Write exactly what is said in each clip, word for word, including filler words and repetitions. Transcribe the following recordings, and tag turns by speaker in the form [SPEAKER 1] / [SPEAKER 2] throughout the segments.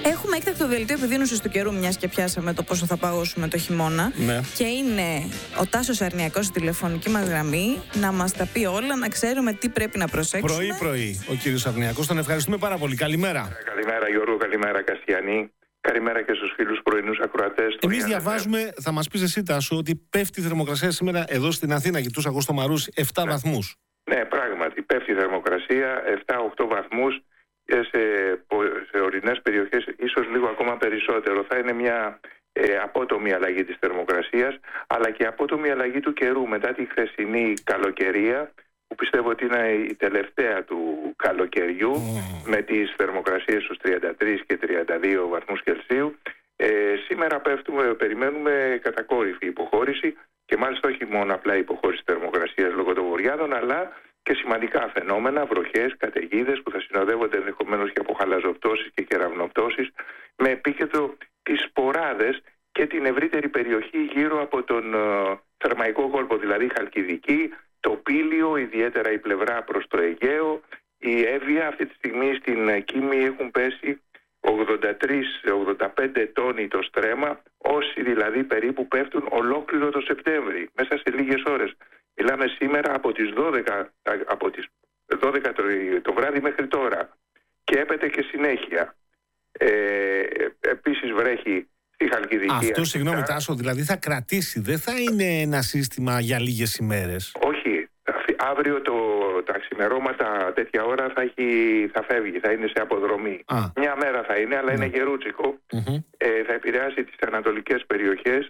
[SPEAKER 1] Έχουμε έκτακτο δελτίο επιδείνωσης του καιρού, μιας και πιάσαμε το πόσο θα παγώσουμε το χειμώνα.
[SPEAKER 2] Ναι.
[SPEAKER 1] Και είναι ο Τάσος Αρνιακός στη τηλεφωνική μας γραμμή να μας τα πει όλα, να ξέρουμε τι πρέπει να προσέξουμε.
[SPEAKER 2] Πρωί-πρωί ο κύριος Αρνιακός. Τον ευχαριστούμε πάρα πολύ. Καλημέρα.
[SPEAKER 3] Καλημέρα Γιώργο, καλημέρα Καστιανή. Καλημέρα και στους φίλους πρωινούς ακροατές.
[SPEAKER 2] Εμείς διαβάζουμε, θα μας πεις εσύ Τάσο, ότι πέφτει η θερμοκρασία σήμερα εδώ στην Αθήνα. Κοιτούσα εγώ στο Μαρούσι, επτά ναι. βαθμούς.
[SPEAKER 3] Ναι, πράγματι, πέφτει η θερμοκρασία, επτά οκτώ βαθμούς. Και σε, σε ορεινές περιοχές ίσως λίγο ακόμα περισσότερο. Θα είναι μια ε, απότομη αλλαγή της θερμοκρασίας, αλλά και απότομη αλλαγή του καιρού μετά τη χθεσινή καλοκαιρία, που πιστεύω ότι είναι η τελευταία του καλοκαιριού, oh. με τις θερμοκρασίες στους τριάντα τρεις και τριάντα δύο βαθμούς Κελσίου. Ε, σήμερα πέφτουμε, περιμένουμε κατακόρυφη υποχώρηση, και μάλιστα όχι μόνο απλά υποχώρηση θερμοκρασίας λόγω των βορειάδων, αλλά και σημαντικά φαινόμενα, βροχές, καταιγίδες που θα συνοδεύονται ενδεχομένως και από χαλαζοπτώσεις και κεραυνοπτώσεις, με επίκεντρο τις σποράδες και την ευρύτερη περιοχή γύρω από τον uh, Θερμαϊκό κόλπο, δηλαδή η Χαλκιδική, το Πήλιο, ιδιαίτερα η πλευρά προς το Αιγαίο, η Εύβοια. Αυτή τη στιγμή στην Κίμη έχουν πέσει ογδόντα τρία με ογδόντα πέντε τόνοι το στρέμμα, όσοι δηλαδή περίπου πέφτουν ολόκληρο το Σεπτέμβρη, μέσα σε λίγες ώρες. Μιλάμε σήμερα από τις δώδεκα, από τις δώδεκα το, το βράδυ μέχρι τώρα, και έπεται και συνέχεια. Ε, επίσης βρέχει στη Χαλκιδική.
[SPEAKER 2] Αυτό, συγγνώμη Τάσο, δηλαδή θα κρατήσει, δεν θα είναι ένα σύστημα για λίγες ημέρες?
[SPEAKER 3] Όχι. Αύριο το, τα ξημερώματα τέτοια ώρα θα, έχει, θα φεύγει, θα είναι σε αποδρομή. Α. Μια μέρα θα είναι, αλλά ναι. είναι γερούτσικο. Mm-hmm. Ε, θα επηρεάσει τις ανατολικές περιοχές,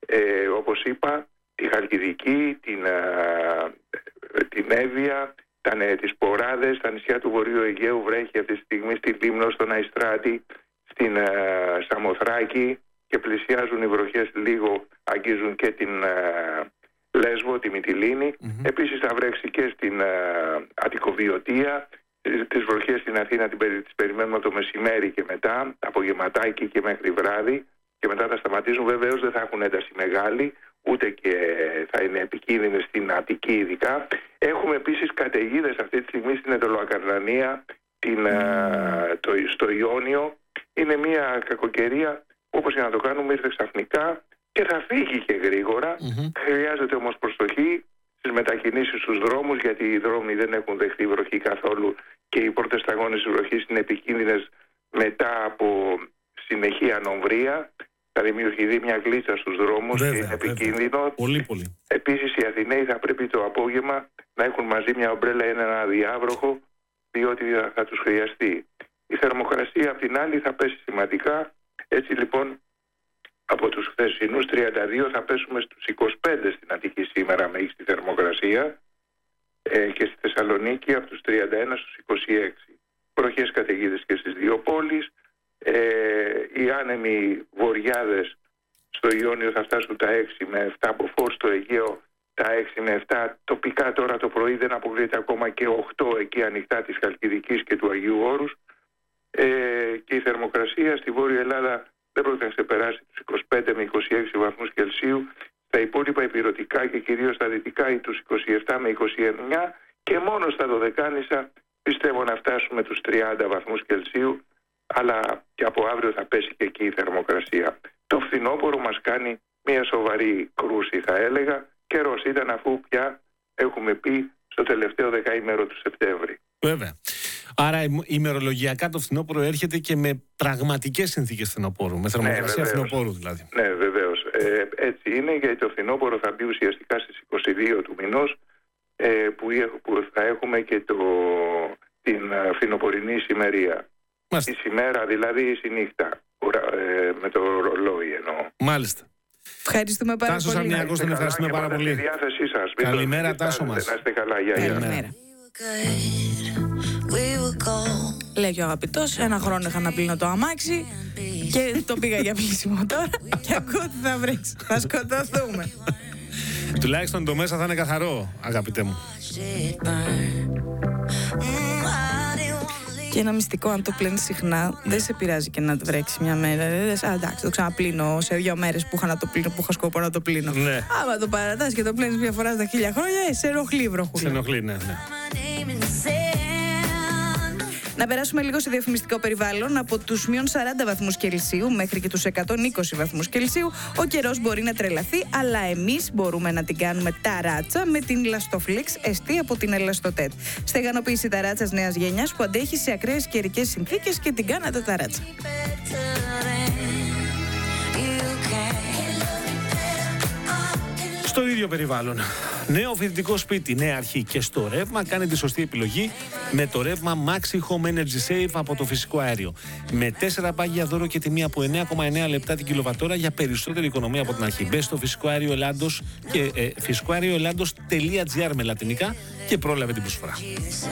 [SPEAKER 3] ε, όπως είπα, τη Χαλκιδική, την, α, την Εύβοια, τα, ναι, τις Ποράδες, τα νησιά του Βορείου Αιγαίου βρέχει αυτή τη στιγμή, στη Λίμνο, στον Αϊστράτη, στην α, Σαμοθράκη, και πλησιάζουν οι βροχές λίγο, αγγίζουν και την α, Λέσβο, τη Μυτιλήνη. Mm-hmm. Επίσης θα βρέξει και στην α, Αττικοβιωτία. Τις βροχές στην Αθήνα τις περιμένουμε από το μεσημέρι και μετά, απογευματάκι και μέχρι βράδυ, και μετά θα σταματήσουν. Βεβαίως δεν θα έχουν ένταση μεγάλη, ούτε και θα είναι επικίνδυνες στην Αττική ειδικά. Έχουμε επίσης καταιγίδες αυτή τη στιγμή στην Ετωλοακαρνανία, την, mm. το, στο Ιόνιο. Είναι μια κακοκαιρία που, όπως για να το κάνουμε, ήρθε ξαφνικά και θα φύγει και γρήγορα. Mm-hmm. Χρειάζεται όμως προσοχή στις μετακινήσεις στους δρόμους, γιατί οι δρόμοι δεν έχουν δεχτεί βροχή καθόλου και οι πρώτες σταγόνες της βροχής είναι επικίνδυνες μετά από συνεχή ανομβρία. Θα δημιουργηθεί μια γλίτσα στους δρόμους, βέβαια, και είναι επικίνδυνο.
[SPEAKER 2] Πολύ, πολύ.
[SPEAKER 3] Επίσης οι Αθηναίοι θα πρέπει το απόγευμα να έχουν μαζί μια ομπρέλα ή ένα διάβροχο, διότι θα τους χρειαστεί. Η θερμοκρασία απ' την άλλη θα πέσει σημαντικά. Έτσι λοιπόν από τους χθεσινούς τριάντα δύο θα πέσουμε στους είκοσι πέντε στην Αττική σήμερα με ίστη θερμοκρασία, ε, και στη Θεσσαλονίκη από τους τριάντα ένα στους είκοσι έξι. Βροχές καταιγίδες και στις δύο πόλεις. Ε, οι άνεμοι βορειάδες στο Ιόνιο θα φτάσουν τα έξι με επτά, από φως στο Αιγαίο τα έξι με επτά. Τοπικά τώρα το πρωί δεν αποκλείεται ακόμα και οκτώ εκεί ανοιχτά της Χαλκιδικής και του Αγίου Όρους. Ε, και η θερμοκρασία στη Βόρεια Ελλάδα δεν πρόκειται να ξεπεράσει τους είκοσι πέντε με είκοσι έξι βαθμούς Κελσίου. Στα υπόλοιπα ηπειρωτικά και κυρίως στα δυτικά ή τους είκοσι επτά με είκοσι εννιά, και μόνο στα Δωδεκάνησα πιστεύω να φτάσουμε τους τριάντα βαθμούς Κελσίου, αλλά και από αύριο θα πέσει και εκεί η θερμοκρασία. Το φθινόπωρο μας κάνει μια σοβαρή κρούση, θα έλεγα. Καιρός ήταν, αφού πια έχουμε πει στο τελευταίο δεκαήμερο του Σεπτέμβρη.
[SPEAKER 2] Βέβαια. Άρα ημερολογιακά το φθινόπωρο έρχεται και με πραγματικές συνθήκες φθινοπόρου, με θερμοκρασία, ναι, φθινοπόρου δηλαδή.
[SPEAKER 3] Ναι, βεβαίως. Ε, έτσι είναι, γιατί το φθινόπωρο θα μπει ουσιαστικά στις είκοσι δύο του μηνός, ε, που, που θα έχουμε και το, την φθινοπορεινή ησημερία. Η σημέρα δηλαδή, η νύχτα, ε, με το ρολόι εννοώ.
[SPEAKER 2] Μάλιστα.
[SPEAKER 1] Ευχαριστούμε πάρα
[SPEAKER 2] Τάσος
[SPEAKER 1] πολύ.
[SPEAKER 2] Αρνιακός, τον ευχαριστούμε πάρα πολύ.
[SPEAKER 3] Στη διάθεσή σας.
[SPEAKER 2] Καλημέρα Τάσο μας.
[SPEAKER 3] Να είστε καλά. Γεια,
[SPEAKER 1] καλημέρα. Λέει ο αγαπητός, ένα χρόνο είχα να πλύνω το αμάξι και το πήγα για πλήσιμο τώρα και ακούω ότι θα βρέξει. Θα σκοτωθούμε.
[SPEAKER 2] Τουλάχιστον το μέσα θα είναι καθαρό, αγαπητέ μου.
[SPEAKER 1] Και ένα μυστικό, αν το πλένεις συχνά, δεν σε πειράζει και να το βρέξει μια μέρα. Α, εντάξει, το ξαναπλύνω σε δύο μέρες που είχα να το πλύνω, που είχα σκοπό να το πλύνω.
[SPEAKER 2] Ναι.
[SPEAKER 1] Άμα το παρατάς και το πλένεις μια φορά στα χίλια χρόνια, σε ενοχλεί η βροχούλα.
[SPEAKER 2] Σε ενοχλεί, ναι, ναι.
[SPEAKER 1] Να περάσουμε λίγο σε διαφημιστικό περιβάλλον. Από τους μείον σαράντα βαθμούς Κελσίου μέχρι και τους εκατόν είκοσι βαθμούς Κελσίου, ο καιρός μπορεί να τρελαθεί, αλλά εμείς μπορούμε να την κάνουμε ταράτσα με την Elastoflex εστί από την Elastotet. Στεγανοποίηση ταράτσας νέας γενιάς που αντέχει σε ακραίες καιρικές συνθήκες και την κάνατε ταράτσα.
[SPEAKER 2] Στο ίδιο περιβάλλον. Νέο φοιτητικό σπίτι, νέα αρχή και στο ρεύμα. Κάνει τη σωστή επιλογή με το ρεύμα Maxi Home Energy Save από το φυσικό αέριο. Με τέσσερα πάγια δώρο και τιμή από εννέα κόμμα εννέα λεπτά την κιλοβατόρα για περισσότερη οικονομία από την αρχή. Μπες στο φυσικό αέριο Ελλάδος και ε, φυσικό αέριο Ελλάδος.gr με λατινικά και πρόλαβε την προσφορά.